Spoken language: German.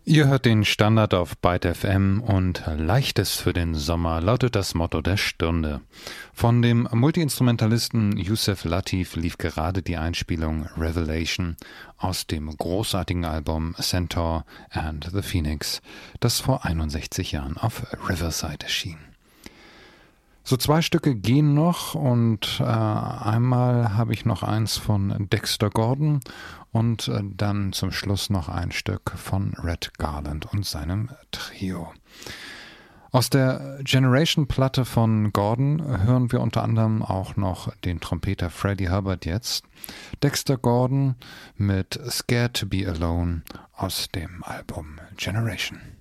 Ihr hört den Standard auf Byte FM und Leichtes für den Sommer lautet das Motto der Stunde. Von dem Multiinstrumentalisten Yusef Lateef lief gerade die Einspielung Revelation aus dem großartigen Album Centaur and the Phoenix, das vor 61 Jahren auf Riverside erschien. So 2 Stücke gehen noch und einmal habe ich noch eins von Dexter Gordon und dann zum Schluss noch ein Stück von Red Garland und seinem Trio. Aus der Generation-Platte von Gordon hören wir unter anderem auch noch den Trompeter Freddie Hubbard jetzt. Dexter Gordon mit Scared to be Alone aus dem Album Generation.